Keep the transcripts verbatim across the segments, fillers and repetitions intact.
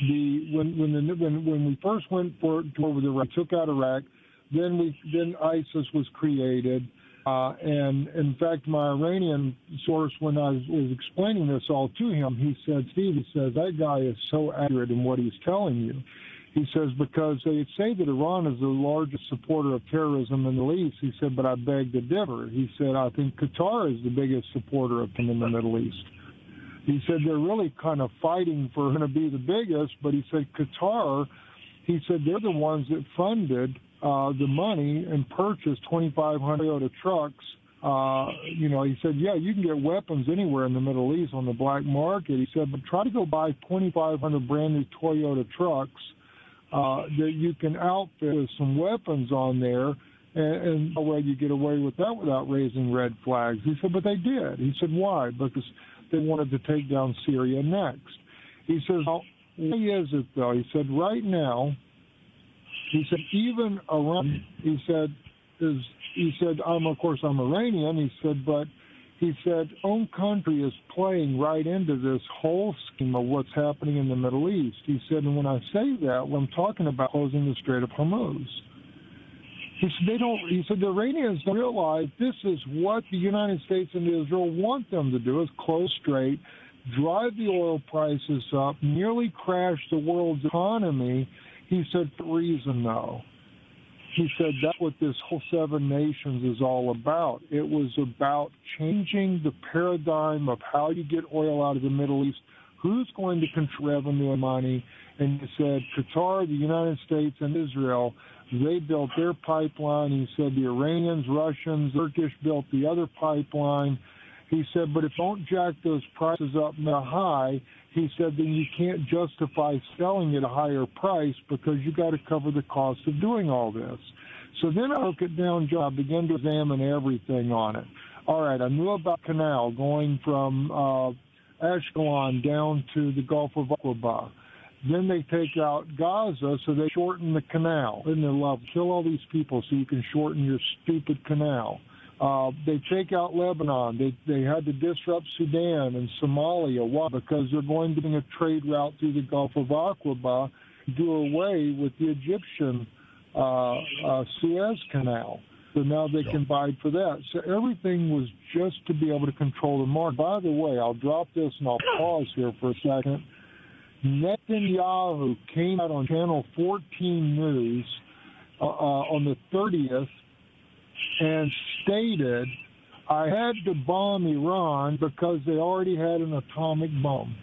the when when the when when we first went for over the Iraq, took out Iraq, then we then ISIS was created. Uh, and in fact, my Iranian source, when I was, was explaining this all to him, he said, Steve, he says, that guy is so accurate in what he's telling you. He says, because they say that Iran is the largest supporter of terrorism in the Middle East. He said, but I beg to differ. He said, I think Qatar is the biggest supporter of them in the Middle East. He said, they're really kind of fighting for to be the biggest, but he said, Qatar, he said, they're the ones that funded Uh, the money and purchased twenty-five hundred Toyota trucks. Uh, you know, he said, yeah, you can get weapons anywhere in the Middle East on the black market. He said, but try to go buy twenty-five hundred brand new Toyota trucks uh, that you can outfit with some weapons on there, and, and no way you get away with that without raising red flags. He said, but they did. He said, why? Because they wanted to take down Syria next. He says, why is it, though? He said, right now, he said, even Iran, he said, is, he said, I'm, of course, I'm Iranian. He said, but he said, own country is playing right into this whole scheme of what's happening in the Middle East. He said, and when I say that, well, I'm talking about closing the Strait of Hormuz. He said, they don't, he said, the Iranians don't realize this is what the United States and Israel want them to do, is close strait, drive the oil prices up, nearly crash the world's economy. He said, for reason, though. He said that's what this whole seven nations is all about. It was about changing the paradigm of how you get oil out of the Middle East, who's going to control revenue and money. And he said Qatar, the United States, and Israel, they built their pipeline. He said the Iranians, Russians, Turkish built the other pipeline. He said, but if you don't jack those prices up high, he said, then you can't justify selling at a higher price because you got to cover the cost of doing all this. So then I broke it down, John. I began to examine everything on it. All right, I knew about canal going from uh, Ashkelon down to the Gulf of Aqaba. Then they take out Gaza, so they shorten the canal. Isn't it lovely? Kill all these people so you can shorten your stupid canal. Uh, they take out Lebanon. They they had to disrupt Sudan and Somalia. Why? Because they're going to bring a trade route through the Gulf of Aqaba, do away with the Egyptian uh, uh, Suez Canal. So now they can buy for that. So everything was just to be able to control the market. By the way, I'll drop this and I'll pause here for a second. Netanyahu came out on Channel fourteen News uh, uh, on the thirtieth and stated, I had to bomb Iran because they already had an atomic bomb.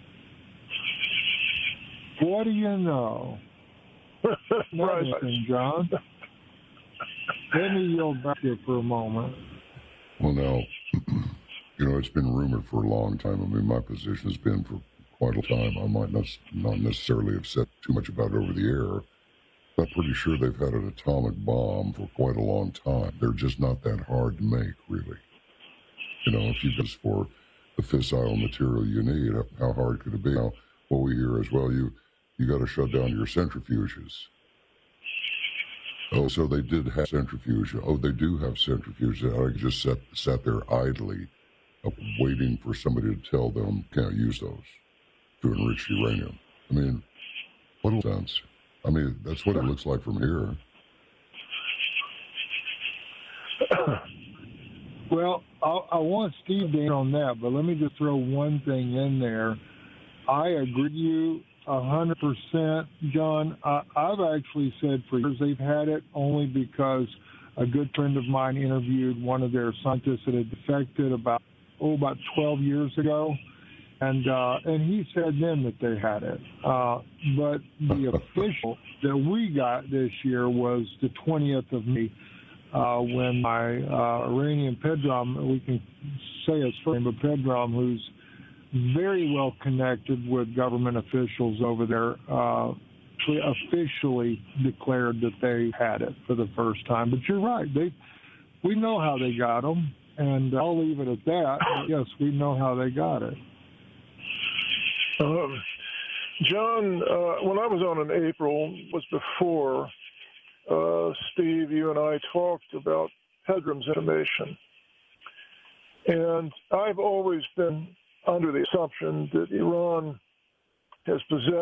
What do you know? Nothing, John. Let me yield back here for a moment. Well, now, you know, it's been rumored for a long time. I mean, my position has been for quite a time. I might not, not necessarily have said too much about it over the air. I'm pretty sure they've had an atomic bomb for quite a long time. They're just not that hard to make, really. You know, if you just for the fissile material you need, how hard could it be? Now, what we hear is, well, you you got to shut down your centrifuges. Oh, so they did have centrifuges. Oh, they do have centrifuges. I just sat sat there idly, uh, waiting for somebody to tell them can't use those to enrich uranium. I mean, what sense? I mean, that's what it looks like from here. Well, I, I want Steve to in on that, but let me just throw one thing in there. I agree with you one hundred percent, John. I, I've actually said for years they've had it only because a good friend of mine interviewed one of their scientists that had defected about, oh, about twelve years ago. And uh, and he said then that they had it. Uh, but the official that we got this year was the twentieth of May, uh, when my uh, Iranian Pedram, we can say his first name, but Pedram, who's very well connected with government officials over there, uh, officially declared that they had it for the first time. But you're right. They, we know how they got them, and I'll leave it at that. But yes, we know how they got it. Um, John, uh, when I was on in April, was before, uh, Steve, you and I talked about Pedram's information. And I've always been under the assumption that Iran has possessed